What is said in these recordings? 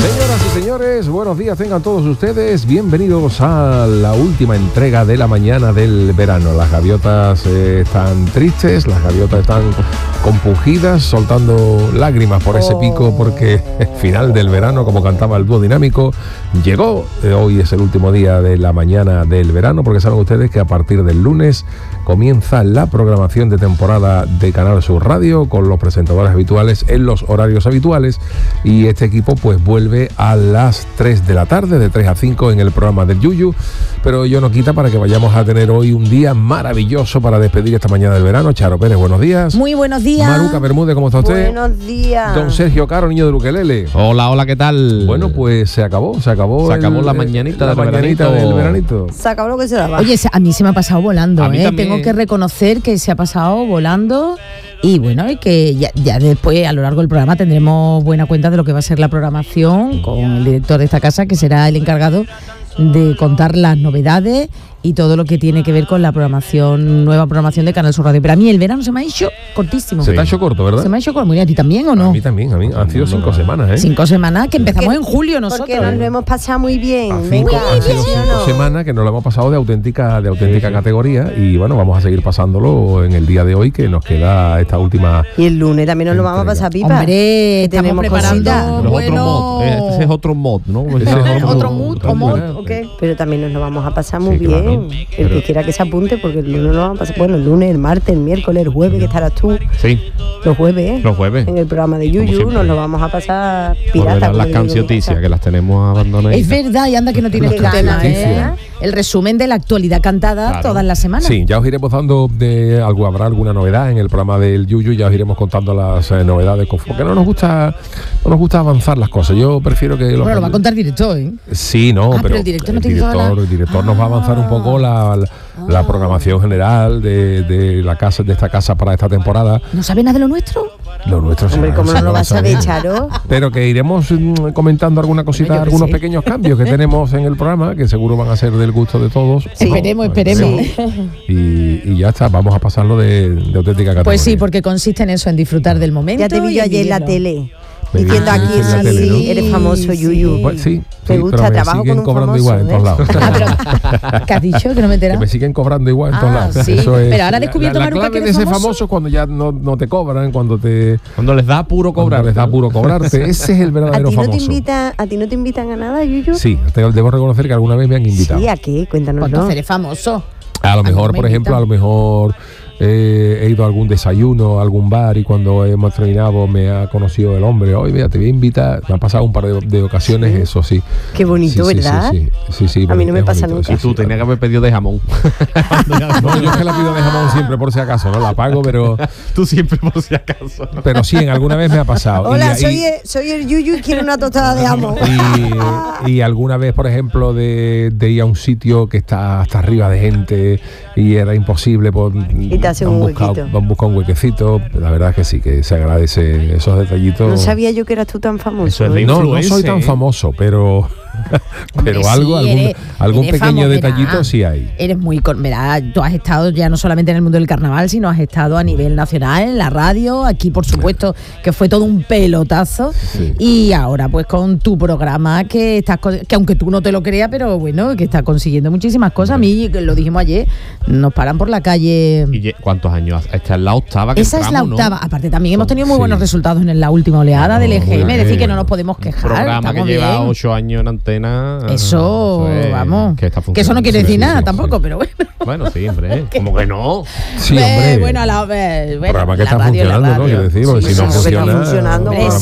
Señoras y señores, buenos días tengan todos ustedes. Bienvenidos a la última entrega de la mañana del verano. Las gaviotas están tristes, las gaviotas están compungidas, soltando lágrimas por ese pico, porque el final del verano, como cantaba el dúo dinámico, llegó. Hoy es el último día de la mañana del verano, porque saben ustedes que a partir del lunes comienza la programación de temporada de Canal Sur Radio, con los presentadores habituales en los horarios habituales, y este equipo pues vuelve a las 3 de la tarde, de 3 a 5 en el programa del Yuyu, pero ello no quita para que vayamos a tener hoy un día maravilloso para despedir esta mañana del verano. Charo Pérez, buenos días. Muy buenos días. Maruca Bermúdez, ¿cómo está usted? Buenos días. Don Sergio Caro, niño de Luquelele. Hola, ¿qué tal? Bueno, pues se acabó la mañanita del veranito. Se acabó lo que se daba. Oye, a mí se me ha pasado volando, Tengo que reconocer que se ha pasado volando. Y bueno, y que ya después, a lo largo del programa, tendremos buena cuenta de lo que va a ser la programación con el director de esta casa, que será el encargado de contar las novedades y todo lo que tiene que ver con la nueva programación de Canal Sur Radio. Pero a mí el verano se me ha hecho cortísimo. Se te ha hecho corto, ¿verdad? Se me ha hecho corto. Muy bien, ¿a ti también o no? A mí también. Han sido 5 semanas, ¿eh? 5 semanas, que empezamos en julio nosotros. Porque nos lo hemos pasado muy bien. Han sido 5 semanas que nos lo hemos pasado de auténtica categoría, y bueno, vamos a seguir pasándolo en el día de hoy, que nos queda esta última. Y el lunes también nos lo vamos a pasar pipa. Hombre, estamos preparando. Ese es otro mod, ¿no? Otro mod, ¿o qué? Pero también nos lo vamos a pasar muy bien. Claro. El que quiera que se apunte, porque el lunes lo vamos a pasar. Bueno, el lunes, el martes, el miércoles, el jueves, que estarás tú. Sí. Los jueves. En el programa de Yuyu nos lo vamos a pasar pirata. Las cancioticias, que las tenemos abandonadas. Es verdad, y anda que no tienes tu tema, El resumen de la actualidad cantada todas las semanas. Sí, ya os iremos dando habrá alguna novedad en el programa del Yuyu, ya os iremos contando las novedades, porque no nos gusta avanzar las cosas. Yo prefiero que lo va a contar director, ¿eh? Sí, pero el director nos va a avanzar un poco la programación general de esta casa para esta temporada. ¿No sabe nada de lo nuestro? Lo nuestro, hombre, ¿cómo no lo vas a saber, Charo? Pero que iremos comentando alguna cosita, algunos pequeños cambios que tenemos en el programa, que seguro van a ser del gusto de todos. Sí. Esperemos. Y ya está, vamos a pasarlo de auténtica categoría. Pues sí, porque consiste en eso, en disfrutar del momento. Ya te vi yo ayer en la tele. Diciendo aquí, sí, eres famoso, Yuyu. Bueno, sí, me gusta, trabajo con un cobrando famoso, igual en todos lados. Pero, ¿qué has dicho? Que no me he enterado. Que me siguen cobrando igual en todos lados. Sí, eso es, pero ahora he descubierto, la Maruca, clave que de eres ese famoso cuando ya no te cobran, cuando les da apuro cobrar. Cobrarte. Ese es el verdadero famoso. ¿A ti no te invitan a nada, Yuyu? Sí, debo reconocer que alguna vez me han invitado. ¿Sí? ¿A qué? Cuéntanos. Pues entonces eres famoso. A lo mejor, por ejemplo, he ido a algún desayuno, a algún bar, y cuando hemos terminado me ha conocido el hombre. Oye, mira, te voy a invitar. Me han pasado un par de ocasiones, ¿sí? Eso sí. Qué bonito, sí, ¿verdad? Sí, a mí no me pasa nunca. Y tú tenías que haber pedido de jamón. No, yo es que la pido de jamón siempre por si acaso, no la pago, pero tú siempre por si acaso. Pero sí, en alguna vez me ha pasado. Hola, soy el Yuyu y quiero una tostada de jamón. Y alguna vez, por ejemplo, de ir a un sitio que está hasta arriba de gente y era imposible, pues, y te hace un huequito. Han buscado un huequecito. La verdad es que sí, que se agradece esos detallitos. No sabía yo que eras tú tan famoso. Eso es de no soy tan famoso, pero Hombre, algún pequeño detallito sí hay. Eres muy... Verá, tú has estado ya no solamente en el mundo del carnaval, sino has estado a nivel nacional, en la radio, aquí por supuesto, que fue todo un pelotazo. Sí. Y ahora pues con tu programa que aunque tú no te lo creas, pero bueno, que estás consiguiendo muchísimas cosas. A mí, lo dijimos ayer, nos paran por la calle. ¿Y cuántos años? Esta es la octava que Esa entramos, es la octava. ¿no? Aparte también hemos tenido muy buenos resultados en la última oleada del EGM, es decir, que no nos podemos quejar. Un programa que lleva 8 años en antena. Eso vamos. Que eso no quiere decir nada tampoco, pero bueno. Bueno, siempre, ¿cómo que no? Sí, hombre. Bueno, a la vez. Bueno, programa que está funcionando, ¿no? Quiero decir, porque si no funciona,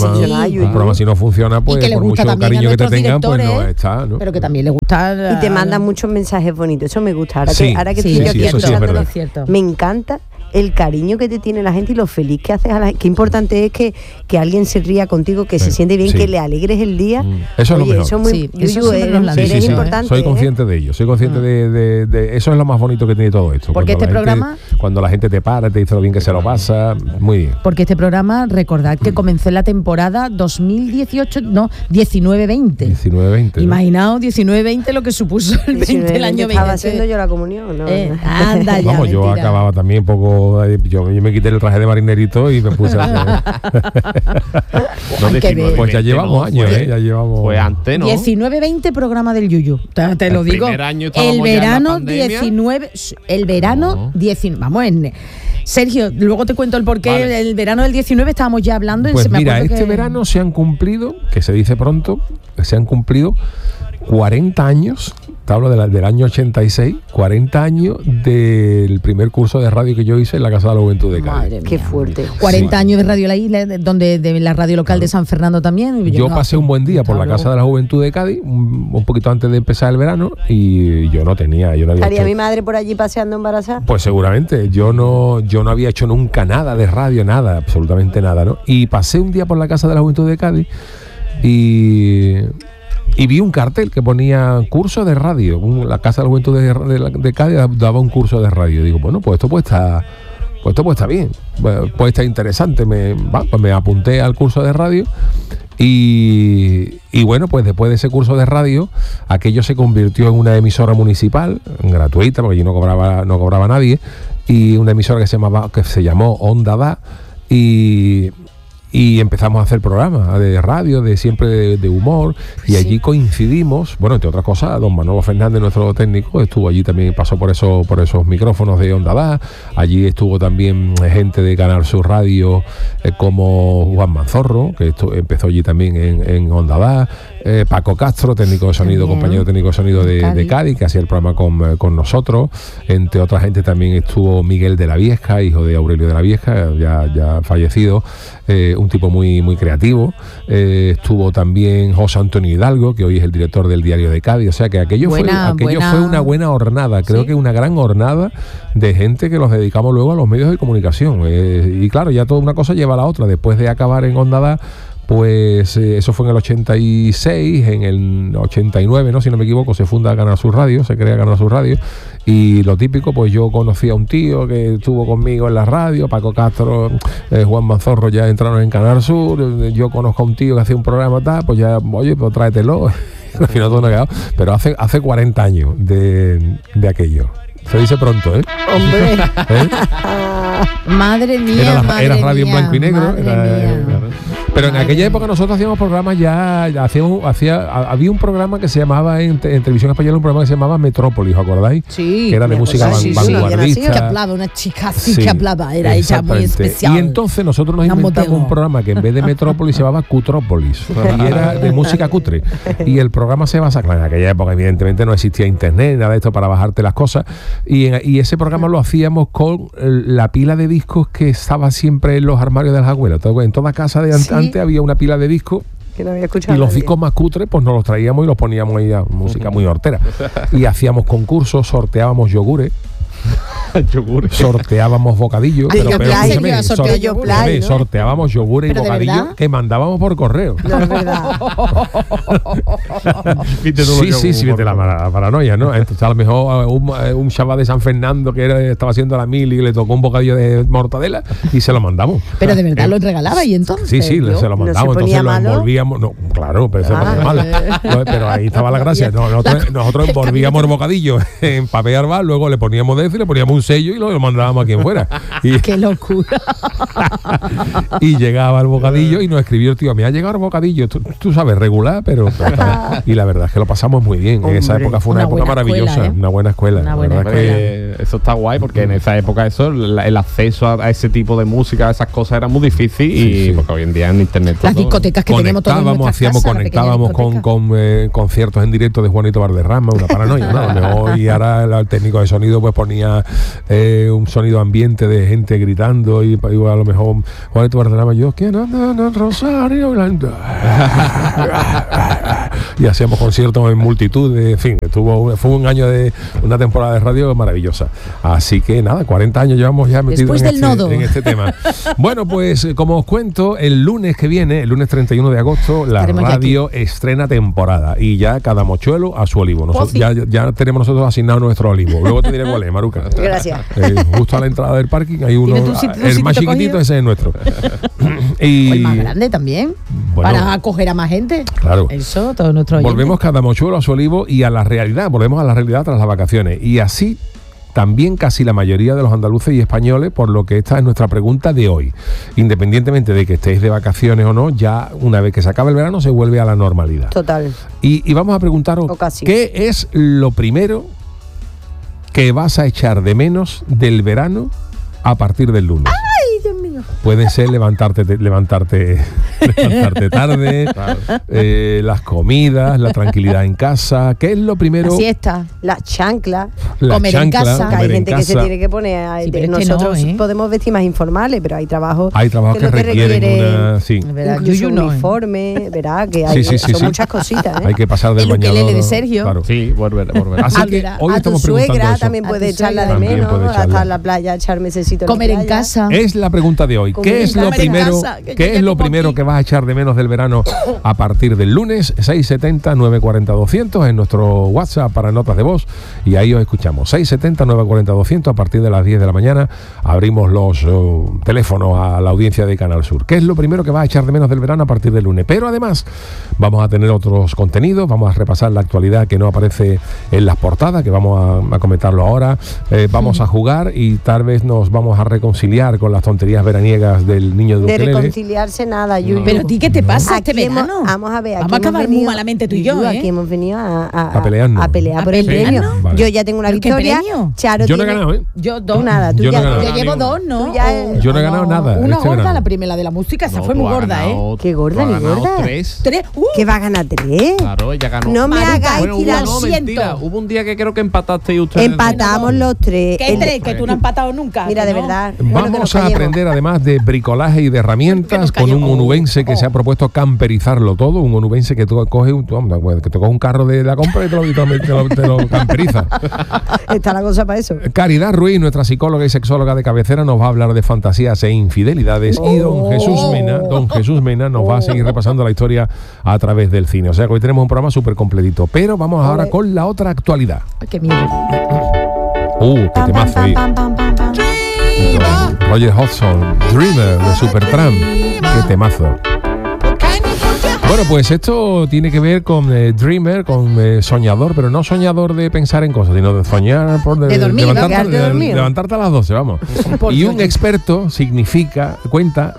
un programa si no funciona, pues por mucho cariño que te tengan, pues no está, ¿no? Pero que también le gusta. Y te mandan muchos mensajes bonitos, eso me gusta. Ahora que estoy aquí escuchando, es cierto. Me encanta el cariño que te tiene la gente y lo feliz que haces a la gente. Qué importante es que alguien se ría contigo, que se siente bien, que le alegres el día. Eso es lo mejor. Eso es muy es importante. Soy consciente de ello, soy consciente de eso. Es lo más bonito que tiene todo esto. Porque este programa, cuando la gente te para, te dice lo bien que se lo pasa, muy bien. Porque este programa, recordad que comenzó en la temporada 2018, no, 19-20. 19-20. Imaginaos 19-20 lo que supuso el 20, el año 20. Estaba haciendo yo la comunión, ¿no? Anda ya. Vamos, yo acababa también poco yo me quité el traje de marinerito y me puse a pues ya llevamos años, ya llevamos. Pues antes, ¿no? 19-20 programa del Yuyu. Te lo digo. El verano 19. El verano 19. Vamos en. Sergio, luego te cuento el porqué. Vale. El verano del 19 estábamos ya hablando. Pues mira, verano se han cumplido, que se dice pronto, se han cumplido 40 años. Te hablo del año 86, 40 años del primer curso de radio que yo hice en la Casa de la Juventud de Cádiz. Madre mía. Qué fuerte. 40 años de Radio La Isla, de la radio local de San Fernando también. Yo pasé un buen día por la Casa de la Juventud de Cádiz, un poquito antes de empezar el verano, y yo no había ¿Estaría mi madre por allí paseando embarazada? Pues seguramente. Yo no había hecho nunca nada de radio, nada, absolutamente nada, ¿no? Y pasé un día por la Casa de la Juventud de Cádiz y vi un cartel que ponía curso de radio. La Casa de la Juventud de Cádiz daba un curso de radio. Digo, bueno, pues esto puede estar bien, puede estar interesante. Pues me apunté al curso de radio y bueno, pues después de ese curso de radio, aquello se convirtió en una emisora municipal, gratuita, porque allí no cobraba nadie, y una emisora que se llamó Onda Da, y empezamos a hacer programas de radio, siempre de humor, y allí coincidimos, bueno, entre otras cosas, don Manolo Fernández, nuestro técnico, estuvo allí también, pasó por esos micrófonos de Onda Da. Allí estuvo también gente de Canal Sur Radio, como Juan Manzorro, que empezó allí también en Onda Da, Paco Castro, técnico de sonido, compañero técnico de sonido de Cádiz, que hacía el programa con nosotros. Entre otra gente también estuvo Miguel de la Viesca, hijo de Aurelio de la Viesca, ya fallecido, un tipo muy, muy creativo. Estuvo también José Antonio Hidalgo, que hoy es el director del Diario de Cádiz. O sea que aquello fue una buena hornada, creo que una gran hornada de gente que los dedicamos luego a los medios de comunicación. Y claro, ya toda una cosa lleva a la otra. Después de acabar en Onda Da, pues eso fue en el 86, en el 89, ¿no? Si no me equivoco, se funda Canal Sur Radio, se crea Canal Sur Radio, y lo típico, pues yo conocí a un tío que estuvo conmigo en la radio, Paco Castro, Juan Manzorro ya entraron en Canal Sur, yo conozco a un tío que hacía un programa tal, pues ya, oye, pues tráetelo. Al final todo no ha quedado, pero hace 40 años de aquello. Se dice pronto, ¿eh? Hombre. Madre mía. Era radio en blanco y negro. Pero en aquella época nosotros hacíamos programas había un programa que se llamaba en televisión española, un programa que se llamaba Metrópolis, ¿os acordáis? Sí. Que era de música vanguardista. Que hablaba, una chica así que hablaba, era ella muy especial. Y entonces nosotros nos inventamos un programa que en vez de Metrópolis se llamaba Cutrópolis, y era de música cutre. Y el programa se basa, claro, en aquella época evidentemente no existía internet, nada de esto para bajarte las cosas, y ese programa lo hacíamos con la pila de discos que estaba siempre en los armarios de las abuelas. En toda casa de antes había una pila de discos que no había escuchado. Y los discos más cutres, pues nos los traíamos y los poníamos ahí a música muy hortera. Y hacíamos concursos, sorteábamos yogures. Sorteábamos bocadillos, sorteábamos yogur y bocadillos que mandábamos por correo. No es verdad. Sí, vete la paranoia, ¿no? Entonces a lo mejor un chaval de San Fernando que estaba haciendo la mili y le tocó un bocadillo de mortadela y se lo mandamos. Pero de verdad lo regalaba y entonces. Sí, se lo mandamos, entonces lo envolvíamos. No, claro, pero se ponía malo. Pero ahí estaba la gracia. Nosotros envolvíamos el bocadillo en papel arbal, luego le poníamos de eso y le poníamos un sello y lo mandábamos a quien fuera. ¡Qué locura! Y llegaba el bocadillo y nos escribió el tío, me ha llegado el bocadillo, tú sabes, regular, pero y la verdad es que lo pasamos muy bien. En esa época fue una época maravillosa, una buena escuela. Eso está guay, porque en esa época el acceso a ese tipo de música, a esas cosas era muy difícil, porque hoy en día en internet las discotecas que tenemos todas conectábamos con conciertos en directo de Juanito Valderrama, una paranoia, ¿no? Y ahora el técnico de sonido pues ponía un sonido ambiente de gente gritando y a lo mejor Juanito Valderrama, yo ¿quién anda en Rosario? Y hacíamos conciertos en multitud, en fin, fue un año de una temporada de radio maravillosa. Así que nada, 40 años llevamos ya metidos en este tema. Bueno, pues como os cuento, el lunes que viene, el lunes 31 de agosto, la radio estrena temporada y ya cada mochuelo a su olivo. Ya tenemos nosotros asignado nuestro olivo. Luego te diré cuál es, Maruca. Gracias. Justo a la entrada del parking hay uno, el más chiquitito, ese es nuestro. Y el más grande también, para acoger a más gente. Claro. Eso, todo nuestro oyente. Volvemos cada mochuelo a su olivo y a la realidad, volvemos a la realidad tras las vacaciones. Y así también casi la mayoría de los andaluces y españoles, por lo que esta es nuestra pregunta de hoy. Independientemente de que estéis de vacaciones o no, ya una vez que se acaba el verano se vuelve a la normalidad. Total. Y vamos a preguntaros, ¿qué es lo primero que vas a echar de menos del verano a partir del lunes? ¡Ay, Dios mío! Puede ser levantarte tarde, las comidas, la tranquilidad en casa. ¿Qué es lo primero? La siesta, las chanclas, comer en casa. Hay gente que se tiene que poner. Sí, nosotros podemos vestir más informales, pero hay trabajos que requieren una. Sí. Incluso un uniforme, ¿verdad? Que hay son muchas cositas. Hay que pasar del bañador. El ukelele de Sergio. Claro. Sí, volver. Así que hoy a tu suegra también puede echarla de menos, hasta en la playa echar mesecito. Comer en casa. Es la pregunta de hoy. ¿Qué es lo primero que vas a echar de menos del verano a partir del lunes? 670-940-200 en nuestro WhatsApp para notas de voz y ahí os escuchamos. 670-940-200 a partir de las 10 de la mañana abrimos los teléfonos a la audiencia de Canal Sur. ¿Qué es lo primero que vas a echar de menos del verano a partir del lunes? Pero además vamos a tener otros contenidos, vamos a repasar la actualidad que no aparece en las portadas, que vamos a comentarlo ahora. Vamos a jugar y tal vez nos vamos a reconciliar con las tonterías veraniegas del niño de ukelele. De reconciliarse nada, Yuyu. Pero a ti, ¿qué te pasa este verano? Vamos a ver, vamos a acabar muy malamente tú y yo, Aquí hemos venido a pelearnos. A pelear por el premio. Vale. Yo ya tengo una victoria. Charo yo no he ganado, ¿eh? Yo dos. Tú nada, tú yo ya. No yo llevo dos, ¿no? Yo no he ganado nada. Una gorda, la primera de la música, esa fue muy gorda, ¿eh? Qué gorda, ni gorda. Tres. ¿Qué va a ganar 3? Claro, ella ganó. No me hagáis tirar. Mentira. Hubo un día que creo que empataste y ustedes. Empatamos los 3. ¿Qué 3? Que tú no has empatado nunca. Mira, de verdad. Vamos a aprender además de bricolaje y de herramientas con un onubense que se ha propuesto camperizarlo todo. Un onubense que tú coges un carro de la compra y te lo camperiza. Está la cosa para eso. Caridad Ruiz, nuestra psicóloga y sexóloga de cabecera, nos va a hablar de fantasías e infidelidades y don Jesús Mena nos va a seguir repasando la historia a través del cine. O sea que hoy tenemos un programa súper completito. Pero vamos ahora con la otra actualidad. Ay, qué miedo. Qué temazo ahí. Roger Hodgson, Dreamer de Supertramp. Qué temazo. Bueno, pues esto tiene que ver con Dreamer, con soñador, pero no soñador de pensar en cosas, sino de soñar de dormir, levantarte a las 12, vamos. Y un experto cuenta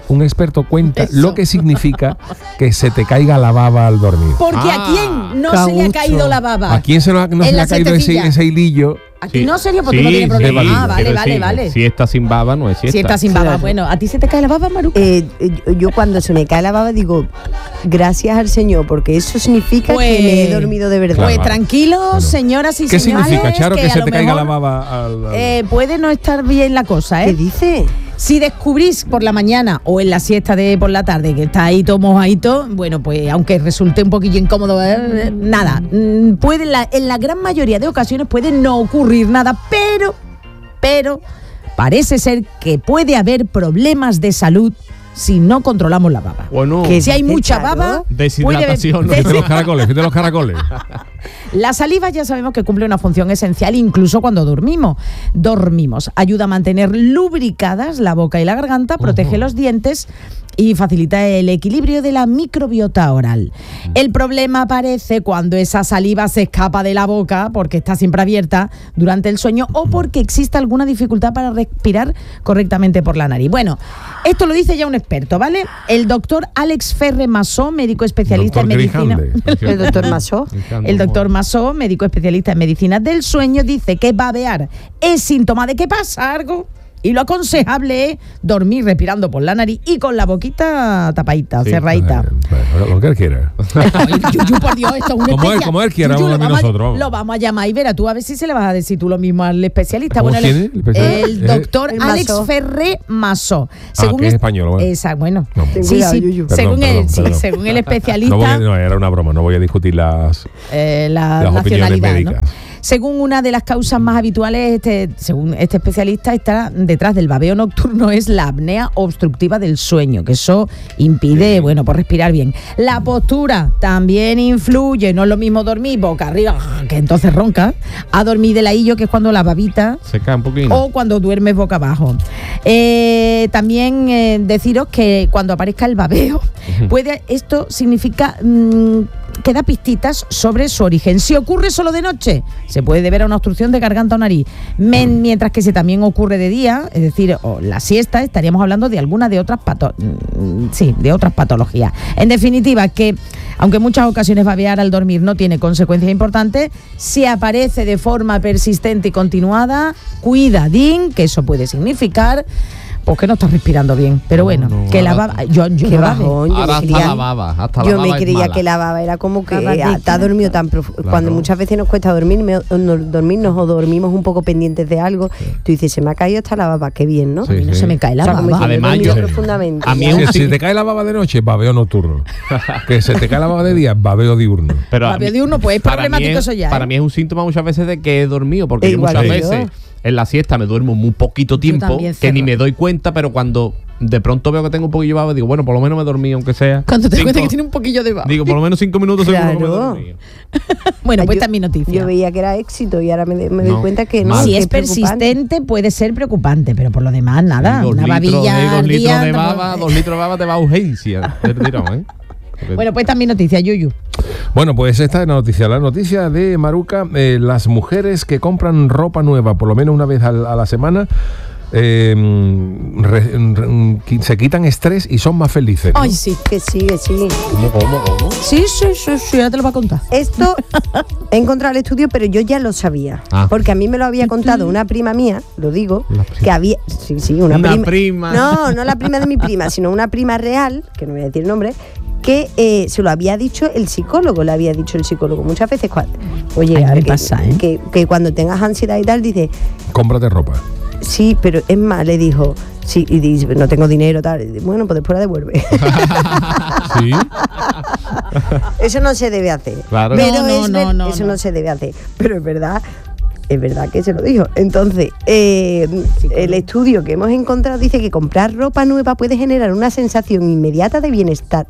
lo que significa que se te caiga la baba al dormir. Porque ¿a quién no se le ha caído la baba? ¿A quién se le ha caído ese hilillo? ¿A ti no, serio? Porque no tiene problema. Vale. Si está sin baba, no es siesta. Si está sin baba, bueno. ¿A ti se te cae la baba, Maruca? Yo cuando se me cae la baba digo, gracias al Señor, porque eso significa que me he dormido de verdad. Pues tranquilos, señoras y señores. ¿Qué significa, Charo, que se te caiga la baba al... Puede no estar bien la cosa, ¿eh? ¿Qué dice? Si descubrís por la mañana o en la siesta de por la tarde que está ahí todo mojadito, bueno, pues aunque resulte un poquillo incómodo, nada. Puede en la gran mayoría de ocasiones puede no ocurrir nada, pero parece ser que puede haber problemas de salud si no controlamos la baba. Bueno, que si hay mucha baba, deshidratación. Fíjate los caracoles. La saliva ya sabemos que cumple una función esencial incluso cuando dormimos. Ayuda a mantener lubricadas la boca y la garganta, protege los dientes y facilita el equilibrio de la microbiota oral. El problema aparece cuando esa saliva se escapa de la boca porque está siempre abierta durante el sueño o porque existe alguna dificultad para respirar correctamente por la nariz. Bueno, esto lo dice ya un experto, ¿vale? El doctor Alex Ferre Masó, médico especialista en medicina. El doctor Masó. El doctor Masó, médico especialista en medicina del sueño, dice que babear es síntoma de que pasa algo. Y lo aconsejable es dormir respirando por la nariz y con la boquita tapadita, cerradita. Lo que él quiera. Yuyu, por Dios, esto es un especialista. Como él quiera, lo vamos a llamar y verá tú a ver si se le vas a decir tú lo mismo al especialista. Bueno, el doctor Alex Ferre Masó. Que es español. Bueno. No. Sí. Según el especialista. No, era una broma, no voy a discutir las opiniones médicas. ¿No? Según una de las causas más habituales, según este especialista, está detrás del babeo nocturno es la apnea obstructiva del sueño, que eso impide, por respirar bien. La postura también influye, no es lo mismo dormir boca arriba, que entonces ronca, a dormir de ladillo, que es cuando la babita se cae un poquito, o cuando duermes boca abajo. También deciros que cuando aparezca el babeo, esto significa que da pistitas sobre su origen. Si ocurre solo de noche, se puede deber a una obstrucción de garganta o nariz. Mientras que si también ocurre de día, es decir, la siesta, estaríamos hablando de alguna de otras patologías. En definitiva, que aunque en muchas ocasiones babear al dormir no tiene consecuencias importantes, si aparece de forma persistente y continuada, cuidadín, que eso puede significar pues que no estás respirando bien. Pero bueno, que la baba... Yo me creía que la baba era como que te has dormido tan profundo. Claro. Cuando muchas veces nos cuesta dormirnos o dormimos un poco pendientes de algo, tú dices, se me ha caído hasta la baba, qué bien, ¿no? Sí, a mí no se me cae la baba. Además, profundamente. A mí si te cae la baba de noche, babeo nocturno. Que se te cae la baba de día, babeo diurno. Pero babeo diurno, pues es problemático eso ya. Para mí es un síntoma muchas veces de que he dormido, porque muchas veces en la siesta me duermo muy poquito tiempo, que ni me doy cuenta, pero cuando de pronto veo que tengo un poquillo de baba, digo, bueno, por lo menos me dormí, aunque sea. Cuando te das cuenta que tiene un poquillo de baba. Digo, por lo menos 5 minutos seguro que me dormí. Bueno, pues esta es mi noticia. Yo veía que era éxito y ahora me doy cuenta que no. Si es persistente puede ser preocupante, pero por lo demás nada. Una babilla 2 litros de baba, 2 litros de baba te va a urgencia. Bueno, pues esta es mi noticia, Yuyu. Bueno, pues esta es la noticia de Maruca. Las mujeres que compran ropa nueva por lo menos una vez a la semana se quitan estrés y son más felices, ¿no? Ay, sí. Que sí. ¿Cómo? Sí, ahora te lo voy a contar. Esto he encontrado el estudio, pero yo ya lo sabía. Porque a mí me lo había contado una prima mía, lo digo, que había... Sí, una prima. No la prima de mi prima, sino una prima real, que no voy a decir el nombre, que se lo había dicho el psicólogo, muchas veces que cuando tengas ansiedad y tal, dice, cómprate ropa. Sí, pero es más, le dijo, sí, y dice, no tengo dinero, tal. Bueno, pues después la devuelve. ¿Sí? Eso no se debe hacer. Claro. Pero eso no se debe hacer. Pero es verdad que se lo dijo. Entonces, el estudio que hemos encontrado dice que comprar ropa nueva puede generar una sensación inmediata de bienestar,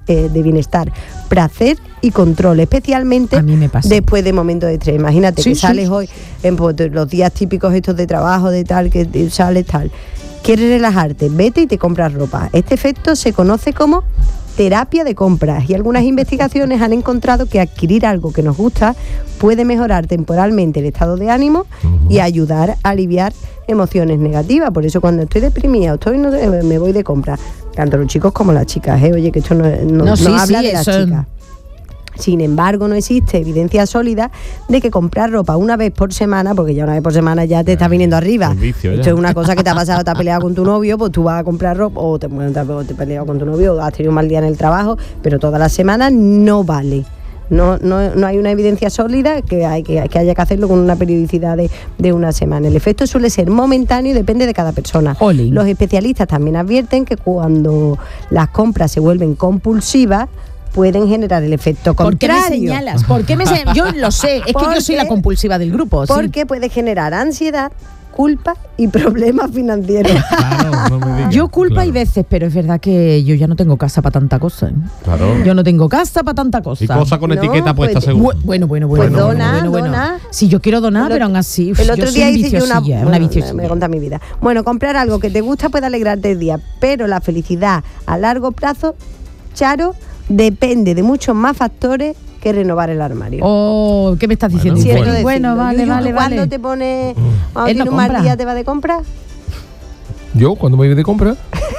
placer y control, especialmente a mí me pasa. Después de momentos de estrés. Imagínate que sales hoy en los días típicos estos de trabajo, de tal, que sales tal. Quieres relajarte, vete y te compras ropa. Este efecto se conoce como terapia de compras y algunas investigaciones han encontrado que adquirir algo que nos gusta puede mejorar temporalmente el estado de ánimo y ayudar a aliviar emociones negativas. Por eso cuando estoy deprimida me voy de compras, tanto los chicos como las chicas, oye, que esto no habla de las chicas. Sin embargo, no existe evidencia sólida de que comprar ropa una vez por semana, porque ya una vez por semana ya te está viniendo arriba. Esto es una cosa que te ha pasado, te has peleado con tu novio, pues tú vas a comprar ropa, o te has peleado con tu novio, o has tenido un mal día en el trabajo, pero todas las semanas no vale. No hay una evidencia sólida que haya que hacerlo con una periodicidad de una semana. El efecto suele ser momentáneo y depende de cada persona. Olin. Los especialistas también advierten que cuando las compras se vuelven compulsivas, pueden generar el efecto contrario. ¿Por qué me señalas? Yo lo sé, es que yo soy la compulsiva del grupo. Porque puede generar ansiedad, culpa y problemas financieros. Claro, no me digas. Yo culpa hay veces, pero es verdad que yo ya no tengo casa para tanta cosa. Claro. Yo no tengo casa para tanta cosa. Y cosa con etiqueta puesta seguro. Bueno. Pues dona. Si yo quiero donar, pero aún así. El otro día hice yo una viciosilla. Me conta mi vida. Bueno, comprar algo que te gusta puede alegrarte el día, pero la felicidad a largo plazo, Charo, depende de muchos más factores que renovar el armario. Oh, ¿qué me estás diciendo? Bueno, vale. ¿Cuándo te pones, cuando tienes un mal día, te vas de compra? ¿Yo? ¿Cuándo me voy de compra?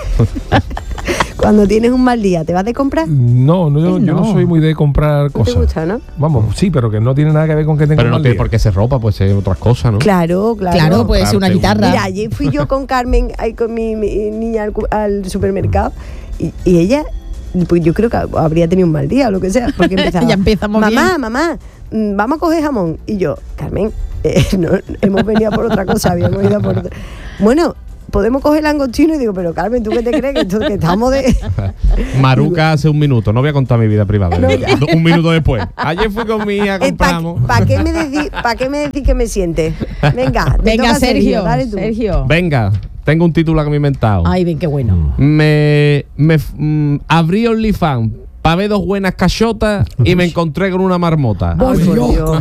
Cuando tienes un mal día, ¿te vas de compra? No, yo no soy muy de comprar cosas. ¿Te gusta, no? Vamos, sí, pero que no tiene nada que ver con que tenga pero un no mal tiene día. por qué ser ropa, puede ser otras cosas, ¿no? Claro. Claro, puede ser una guitarra. Mira, ayer fui yo con Carmen, ahí con mi niña al supermercado, y ella, pues yo creo que habría tenido un mal día o lo que sea, porque empezaba, ya empezamos mamá, vamos a coger jamón. Y yo, Carmen, no, hemos venido por otra cosa, habíamos ido por otra. Bueno, podemos coger langostino. Y digo, pero Carmen, ¿tú qué te crees? Que estamos de... Maruca hace un minuto, no voy a contar mi vida privada. Un minuto después. Ayer fui con mi hija, compramos. ¿Para qué me decís que me sientes? Venga, Sergio, dale tú. Sergio. Venga, tengo un título que me he inventado. Ay, ven, qué bueno. Me abrí OnlyFans para ver 2 buenas cachotas y me encontré con una marmota. Ay, por Dios.